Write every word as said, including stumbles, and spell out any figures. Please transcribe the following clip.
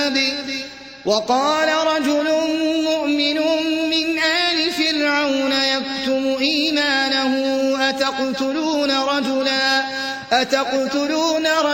وقال رجل مؤمن من آل فرعون يكتم إيمانه أتقتلون رجلا أتقتلون